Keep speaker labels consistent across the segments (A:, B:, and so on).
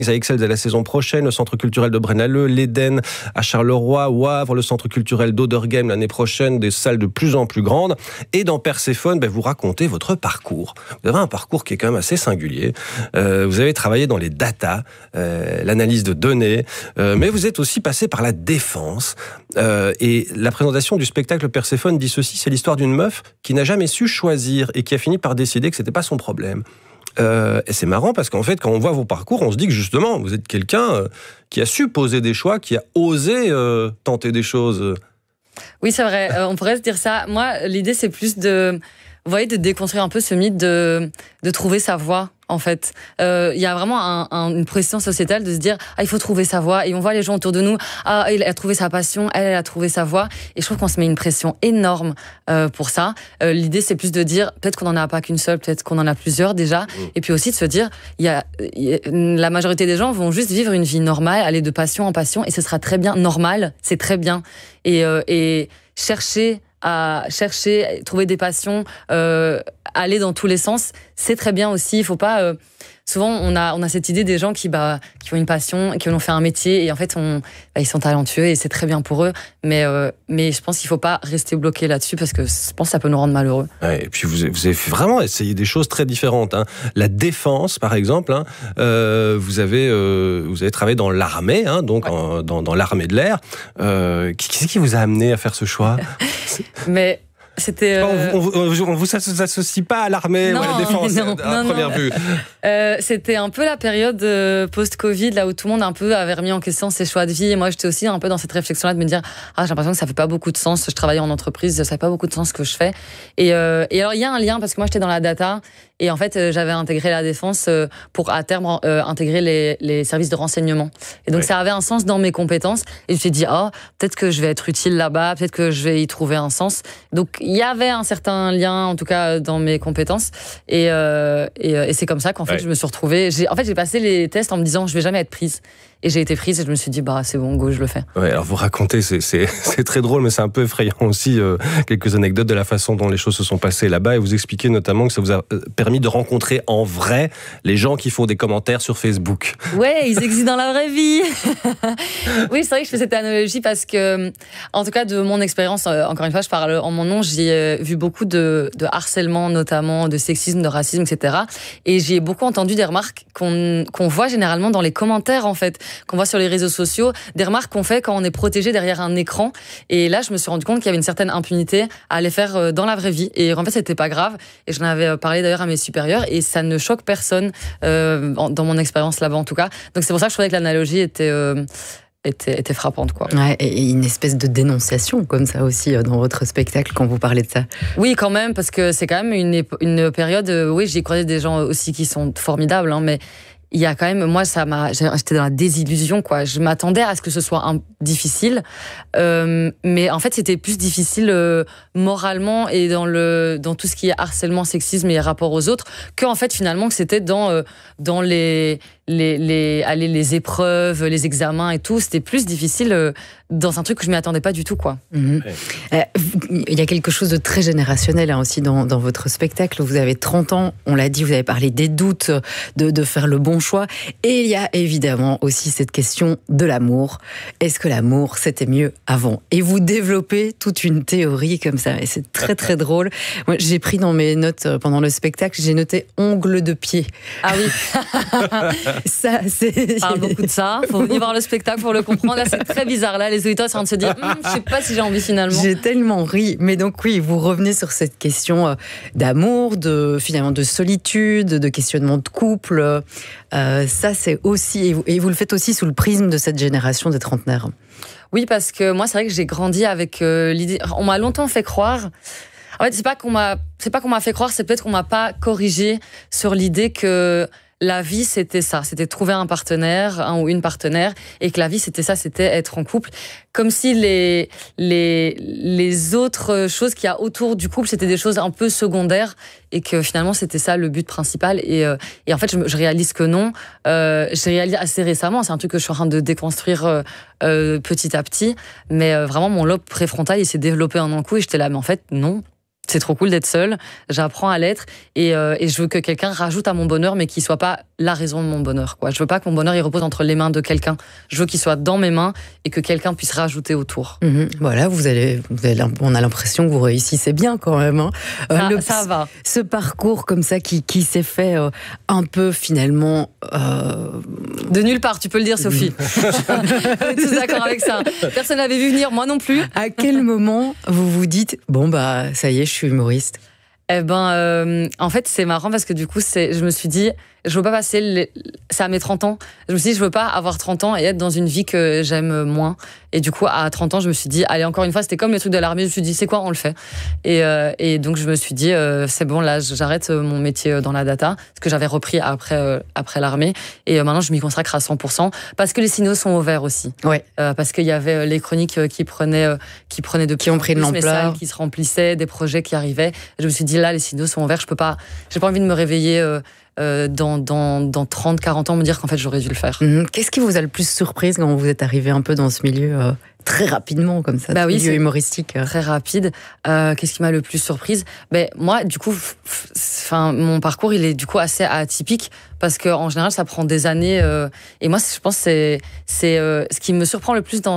A: à Ixelles dès la saison prochaine, le centre culturel de Braine-l'Alleud, l'Éden à Charleroi, Wavre, le centre culturel d'Oderghem l'année prochaine, des salles de plus en plus grandes. Et dans Perséphone, vous racontez votre parcours. Vous avez un parcours qui est quand même assez singulier. Vous avez travaillé dans les data, l'analyse de données, mais vous êtes aussi passé par la défense. Et la présentation du spectacle Perséphone dit ceci, c'est l'histoire d'une meuf qui n'a jamais su choisir et qui a fini par décider que c'était pas son problème. Et c'est marrant parce qu'en fait, quand on voit vos parcours, on se dit que justement, vous êtes quelqu'un qui a su poser des choix, qui a osé tenter des choses.
B: Oui, c'est vrai, on pourrait se dire ça. Moi, l'idée, c'est plus de déconstruire un peu ce mythe de trouver sa voie. En fait, il y a vraiment une pression sociétale de se dire il faut trouver sa voie, et on voit les gens autour de nous, il a trouvé sa passion, elle a trouvé sa voie, et je trouve qu'on se met une pression énorme pour ça. L'idée, c'est plus de dire peut-être qu'on n'en a pas qu'une seule, peut-être qu'on en a plusieurs déjà, et puis aussi de se dire la majorité des gens vont juste vivre une vie normale, aller de passion en passion, et ce sera très bien, normal, c'est très bien, et chercher, trouver des passions, aller dans tous les sens, c'est très bien aussi. Il faut pas. Souvent, on a cette idée des gens qui ont une passion, qui en ont fait un métier, et en fait, ils sont talentueux et c'est très bien pour eux. Mais je pense qu'il faut pas rester bloqué là-dessus parce que je pense que ça peut nous rendre malheureux.
A: Ouais, et puis vous avez vraiment essayé des choses très différentes. Hein. La défense, par exemple. Hein, vous avez travaillé dans l'armée, hein, donc ouais. dans l'armée de l'air. Qu'est-ce qui vous a amené à faire ce choit?
B: Mais c'était.
A: On vous associe pas à l'armée ou à la défense à première vue.
B: C'était un peu la période post-Covid, là où tout le monde un peu avait remis en question ses choix de vie. Et moi, j'étais aussi un peu dans cette réflexion-là de me dire j'ai l'impression que ça fait pas beaucoup de sens. Je travaillais en entreprise, ça fait pas beaucoup de sens ce que je fais. Et alors, il y a un lien parce que moi, j'étais dans la data. Et en fait, j'avais intégré la défense pour, à terme, intégrer les services de renseignement. Et donc, ça avait un sens dans mes compétences. Et je me suis dit, peut-être que je vais être utile là-bas, peut-être que je vais y trouver un sens. Donc, il y avait un certain lien, en tout cas, dans mes compétences. Et c'est comme ça qu'en fait, je me suis retrouvée. J'ai passé les tests en me disant, je vais jamais être prise. Et j'ai été prise et je me suis dit, c'est bon, go, je le fais.
A: Ouais, alors vous racontez, c'est très drôle, mais c'est un peu effrayant aussi, quelques anecdotes de la façon dont les choses se sont passées là-bas. Et vous expliquez notamment que ça vous a permis de rencontrer en vrai les gens qui font des commentaires sur Facebook.
B: Ouais, ils existent dans la vraie vie. Oui, c'est vrai que je fais cette analogie parce que, en tout cas, de mon expérience, encore une fois, je parle en mon nom, j'ai vu beaucoup de harcèlement, notamment de sexisme, de racisme, etc. Et j'ai beaucoup entendu des remarques qu'on voit généralement dans les commentaires, en fait, qu'on voit sur les réseaux sociaux, des remarques qu'on fait quand on est protégé derrière un écran. Et là, je me suis rendu compte qu'il y avait une certaine impunité à les faire dans la vraie vie. Et en fait, c'était pas grave. Et j'en avais parlé d'ailleurs à mes supérieurs et ça ne choque personne dans mon expérience là-bas, en tout cas. Donc c'est pour ça que je trouvais que l'analogie était frappante, quoi.
C: Ouais, et une espèce de dénonciation comme ça aussi dans votre spectacle quand vous parlez de ça.
B: Oui, quand même, parce que c'est quand même une période. Oui, j'ai croisé des gens aussi qui sont formidables, hein, mais il y a quand même, moi, j'étais dans la désillusion, quoi. Je m'attendais à ce que ce soit difficile, mais en fait, c'était plus difficile moralement et dans tout ce qui est harcèlement, sexisme et rapport aux autres, que en fait, finalement, que c'était dans les épreuves, les examens et tout. C'était plus difficile dans un truc que je m'y attendais pas du tout, quoi.
C: Il y a quelque chose de très générationnel aussi dans votre spectacle. Vous avez 30 ans, on l'a dit, vous avez parlé des doutes, de faire le bon choix. Et il y a évidemment aussi cette question de l'amour. Est-ce que l'amour, c'était mieux avant? Et vous développez toute une théorie comme ça. Et c'est très, très drôle. Moi, j'ai pris dans mes notes pendant le spectacle, j'ai noté ongles de pied.
B: Ah oui.
C: Ça, c'est...
B: parle beaucoup de ça. Faut venir voir le spectacle pour le comprendre. Là, c'est très bizarre. Là, les auditeurs sont en train de se dire, je sais pas si j'ai envie finalement.
C: J'ai tellement ri. Mais donc oui, vous revenez sur cette question d'amour, finalement de solitude, de questionnement de couple. Ça, c'est aussi, et vous le faites aussi sous le prisme de cette génération des trentenaires.
B: Oui, parce que moi, c'est vrai que j'ai grandi avec l'idée. On m'a longtemps fait croire. En fait, c'est pas qu'on m'a fait croire, c'est peut-être qu'on m'a pas corrigé sur l'idée que la vie, c'était ça. C'était trouver un partenaire, un ou une partenaire, et que la vie, c'était ça, c'était être en couple. Comme si les autres choses qu'il y a autour du couple, c'était des choses un peu secondaires, et que finalement, c'était ça le but principal. Et en fait, je réalise que non. Je réalise assez récemment. C'est un truc que je suis en train de déconstruire petit à petit. Mais vraiment, mon lobe préfrontal, il s'est développé en un coup, et j'étais là, mais en fait, non. c'est trop cool d'être seule, j'apprends à l'être et je veux que quelqu'un rajoute à mon bonheur, mais qu'il soit pas la raison de mon bonheur, quoi. Je veux pas que mon bonheur il repose entre les mains de quelqu'un. Je veux qu'il soit dans mes mains et que quelqu'un puisse rajouter autour.
C: Voilà, on a l'impression que vous réussissez bien quand même. Hein.
B: Ça va.
C: Ce parcours comme ça qui s'est fait un peu finalement...
B: De nulle part, tu peux le dire, Sophie. On est tous d'accord avec ça. Personne n'avait vu venir, moi non plus.
C: À quel moment vous vous dites, bon bah ça y est, je suis humoriste?
B: En fait, c'est marrant parce que du coup, je me suis dit, je veux pas passer ça à mes 30 ans. Je me suis dit, je veux pas avoir 30 ans et être dans une vie que j'aime moins. Et du coup, à 30 ans, je me suis dit, allez, encore une fois, c'était comme le truc de l'armée. Je me suis dit, c'est quoi, on le fait. Et donc, je me suis dit, c'est bon, là, j'arrête mon métier dans la data, ce que j'avais repris après l'armée. Et maintenant, je m'y consacre à 100% parce que les signaux sont ouverts aussi.
C: Ouais.
B: Parce qu'il y avait les chroniques qui ont pris de l'ampleur, qui se remplissaient, des projets qui arrivaient. Et je me suis dit, là, les signaux sont ouverts. J'ai pas envie de me réveiller dans 30, 40 ans, me dire qu'en fait j'aurais dû le faire.
C: Qu'est-ce qui vous a le plus surprise quand vous êtes arrivé un peu dans ce milieu très rapidement comme ça, milieu humoristique?
B: Très rapide. Qu'est-ce qui m'a le plus surprise? Moi, du coup, mon parcours il est du coup assez atypique parce que en général ça prend des années. Et moi, je pense que c'est ce qui me surprend le plus dans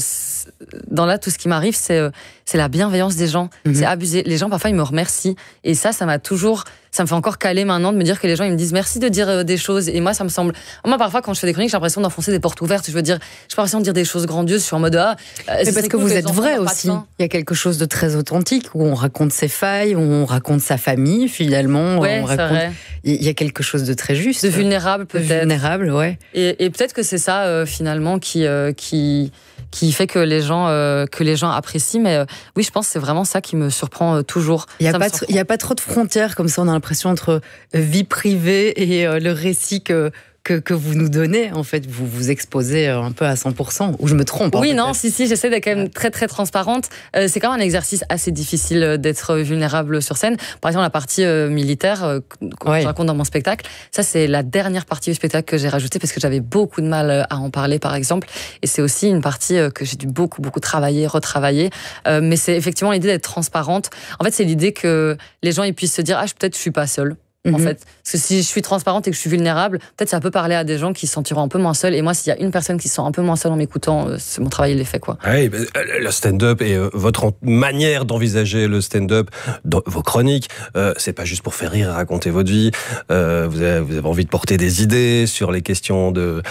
B: tout ce qui m'arrive, c'est la bienveillance des gens. C'est abusé. Les gens parfois ils me remercient et ça me fait encore caler maintenant de me dire que les gens ils me disent merci de dire des choses. Et moi ça me semble, parfois quand je fais des chroniques j'ai l'impression d'enfoncer des portes ouvertes. J'ai pas l'impression de dire des choses grandioses. Je suis en mode
C: mais parce que vous êtes vrai aussi. Il y a quelque chose de très authentique où on raconte ses failles, où on raconte sa famille finalement.
B: Ouais, c'est vrai.
C: Il y a quelque chose de très juste.
B: De vulnérable peut-être.
C: Vulnérable, ouais.
B: Et peut-être que c'est ça finalement qui fait que les gens apprécient. Mais oui, je pense que c'est vraiment ça qui me surprend toujours.
C: Il n'y a pas trop de frontières comme ça, on a l'impression, entre vie privée et le récit que vous nous donnez. En fait, vous vous exposez un peu à 100%, ou je me trompe?
B: Oui, non, si, j'essaie d'être quand même très, très transparente. C'est quand même un exercice assez difficile d'être vulnérable sur scène. Par exemple, la partie militaire, que je raconte dans mon spectacle, ça, c'est la dernière partie du spectacle que j'ai rajoutée parce que j'avais beaucoup de mal à en parler, par exemple. Et c'est aussi une partie que j'ai dû beaucoup, beaucoup travailler, retravailler. Mais c'est effectivement l'idée d'être transparente. En fait, c'est l'idée que les gens ils puissent se dire « Ah, peut-être je suis pas seule ». En fait, parce que si je suis transparente et que je suis vulnérable, peut-être ça peut parler à des gens qui se sentiront un peu moins seuls. Et moi, s'il y a une personne qui se sent un peu moins seule en m'écoutant, c'est mon travail, il est fait, quoi.
A: Oui, le stand-up et votre manière d'envisager le stand-up, vos chroniques, c'est pas juste pour faire rire et raconter votre vie. Vous avez envie de porter des idées sur les questions de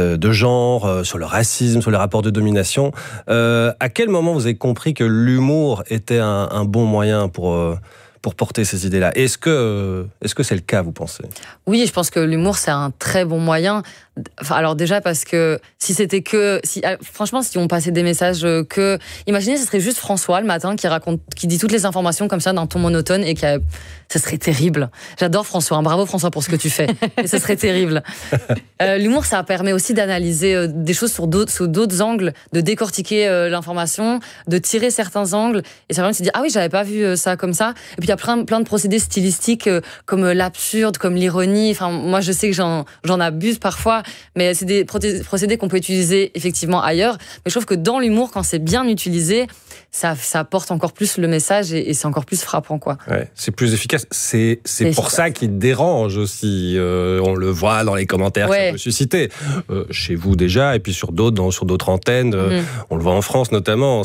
A: genre, sur le racisme, sur les rapports de domination. À quel moment vous avez compris que l'humour était un bon moyen pour porter ces idées-là? Est-ce que c'est le cas, vous pensez?
B: Oui, je pense que l'humour, c'est un très bon moyen. Alors déjà parce que franchement, si on passait des messages imaginez, ce serait juste François le matin qui dit toutes les informations comme ça d'un ton monotone et ça serait terrible. J'adore François, bravo François pour ce que tu fais. Et ça serait terrible. L'humour, ça permet aussi d'analyser des choses sous d'autres angles, de décortiquer l'information, de tirer certains angles et ça permet de se dire ah oui, j'avais pas vu ça comme ça. Et puis il y a plein de procédés stylistiques comme l'absurde, comme l'ironie. Enfin, moi je sais que j'en abuse parfois. Mais c'est des procédés qu'on peut utiliser effectivement ailleurs. Mais je trouve que dans l'humour, quand c'est bien utilisé, ça porte encore plus le message et c'est encore plus frappant, quoi.
A: Ouais, c'est plus efficace. C'est pour ça qu'il dérange aussi. On le voit dans les commentaires que ça peut susciter. Chez vous déjà, et puis sur d'autres antennes. On le voit en France notamment.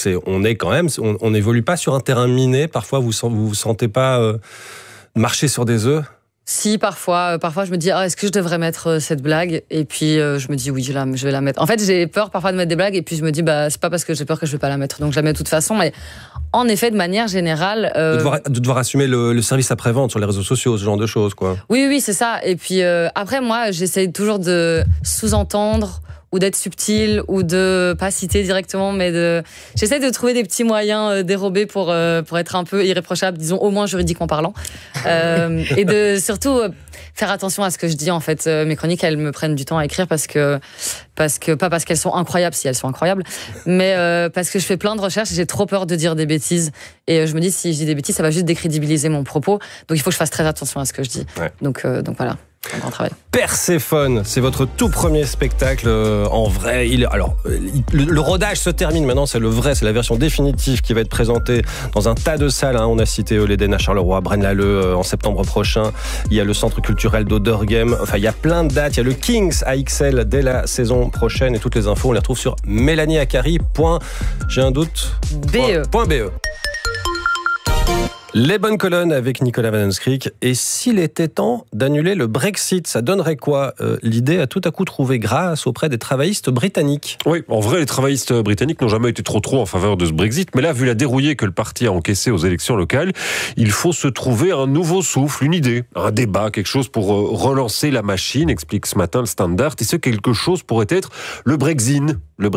A: On n'évolue pas sur un terrain miné. Parfois, vous vous sentez pas marcher sur des œufs?
B: Si, parfois je me dis est-ce que je devrais mettre cette blague, et puis je me dis oui, je vais la mettre. En fait, j'ai peur parfois de mettre des blagues et puis je me dis c'est pas parce que j'ai peur que je vais pas la mettre, donc je la mets de toute façon. Mais en effet, de manière générale,
A: de devoir assumer le service après-vente sur les réseaux sociaux, ce genre de choses, quoi.
B: Oui, c'est ça. Et puis après, moi, j'essaye toujours de sous-entendre ou d'être subtil, ou de pas citer directement, mais j'essaie de trouver des petits moyens dérobés pour être un peu irréprochable, disons au moins juridiquement parlant, et de surtout faire attention à ce que je dis. En fait, mes chroniques, elles me prennent du temps à écrire parce que pas parce qu'elles sont incroyables, si elles sont incroyables, mais parce que je fais plein de recherches et j'ai trop peur de dire des bêtises. Et je me dis, si je dis des bêtises, ça va juste décrédibiliser mon propos. Donc il faut que je fasse très attention à ce que je dis. Ouais. Donc voilà. un grand travail.
A: Perséphone, c'est votre tout premier spectacle en vrai. Le rodage se termine maintenant, c'est la version définitive qui va être présentée dans un tas de salles. On a cité l'Éden à Charleroi, Braine-l'Alleud en septembre prochain. Il y a le Centre culturel d'Oderghem. Enfin, il y a plein de dates. Il y a le Kings à XL dès la saison prochaine et toutes les infos, on les retrouve sur melanieacari.be. Les bonnes colonnes avec Nicolas Van Heemskirk. Et s'il était temps d'annuler le Brexit, ça donnerait quoi ? L'idée a tout à coup trouvé grâce auprès des travaillistes britanniques.
D: Oui, en vrai, les travaillistes britanniques n'ont jamais été trop en faveur de ce Brexit. Mais là, vu la dérouillée que le parti a encaissée aux élections locales, il faut se trouver un nouveau souffle, une idée, un débat, quelque chose pour relancer la machine, explique ce matin le Standard. Et ce quelque chose pourrait être le Brexit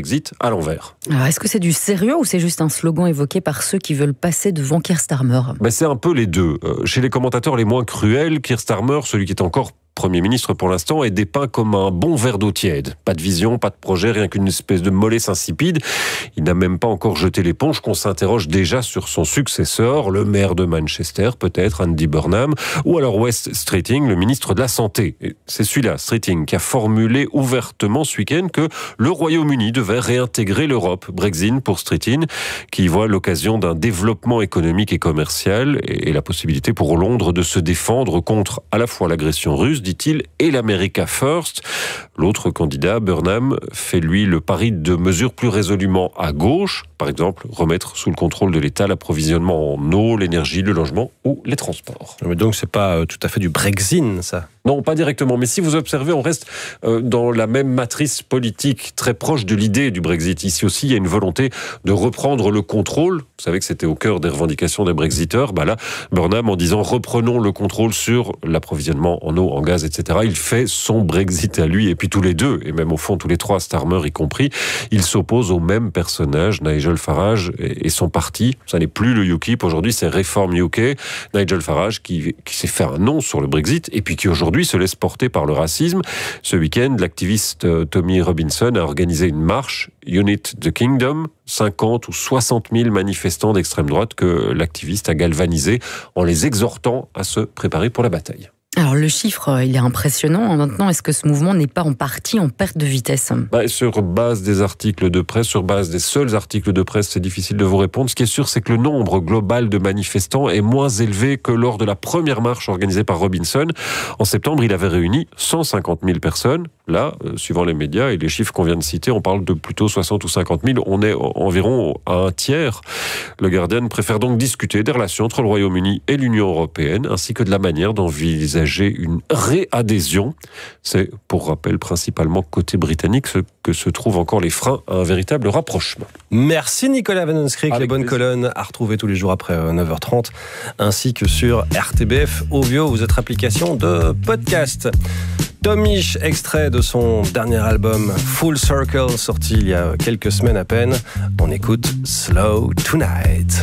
D: à l'envers.
C: Alors, est-ce que c'est du sérieux ou c'est juste un slogan évoqué par ceux qui veulent passer devant Keir Starmer ?
D: C'est un peu les deux. Chez les commentateurs les moins cruels, Keir Starmer, celui qui est encore Premier ministre pour l'instant, est dépeint comme un bon verre d'eau tiède. Pas de vision, pas de projet, rien qu'une espèce de mollesse insipide. Il n'a même pas encore jeté l'éponge qu'on s'interroge déjà sur son successeur, le maire de Manchester, peut-être, Andy Burnham, ou alors Wes Streeting, le ministre de la Santé. Et c'est celui-là, Streeting, qui a formulé ouvertement ce week-end que le Royaume-Uni devait réintégrer l'Europe. Brexit pour Streeting, qui voit l'occasion d'un développement économique et commercial et la possibilité pour Londres de se défendre contre à la fois l'agression russe, dit-il, et l'America First. L'autre candidat, Burnham, fait lui le pari de mesures plus résolument à gauche, par exemple remettre sous le contrôle de l'État l'approvisionnement en eau, l'énergie, le logement ou les transports.
A: Mais donc c'est pas tout à fait du Brexit, ça ?
D: Non, pas directement. Mais si vous observez, on reste dans la même matrice politique, très proche de l'idée du Brexit. Ici aussi, il y a une volonté de reprendre le contrôle. Vous savez que c'était au cœur des revendications des Brexiteurs. Là, Burnham, en disant « reprenons le contrôle sur l'approvisionnement en eau, en gaz, etc. », il fait son Brexit à lui. Et puis tous les deux, et même au fond tous les trois, Starmer y compris, ils s'opposent au même personnage, Nigel Farage et son parti. Ça n'est plus le UKIP. Aujourd'hui, c'est Reform UK. Nigel Farage qui s'est fait un nom sur le Brexit et puis qui aujourd'hui se laisse porter par le racisme. Ce week-end, l'activiste Tommy Robinson a organisé une marche Unite the Kingdom, 50 ou 60 000 manifestants d'extrême droite que l'activiste a galvanisés en les exhortant à se préparer pour la bataille.
C: Alors le chiffre, il est impressionnant. Maintenant, est-ce que ce mouvement n'est pas en partie en perte de vitesse ?
D: Sur base des articles de presse, sur base des seuls articles de presse, c'est difficile de vous répondre. Ce qui est sûr, c'est que le nombre global de manifestants est moins élevé que lors de la première marche organisée par Robinson. En septembre, il avait réuni 150 000 personnes. Là, suivant les médias et les chiffres qu'on vient de citer, on parle de plutôt 60 ou 50 000. On est environ à un tiers. Le Guardian préfère donc discuter des relations entre le Royaume-Uni et l'Union européenne, ainsi que de la manière d'envisager une réadhésion. C'est, pour rappel, principalement côté britannique, ce que se trouvent encore les freins à un véritable rapprochement.
A: Merci Nicolas Van Heemskirk. Les bonnes colonnes à retrouver tous les jours après 9h30, ainsi que sur RTBF Audio ou votre application de podcast. Tomish, extrait de son dernier album Full Circle, sorti il y a quelques semaines à peine. On écoute Slow Tonight.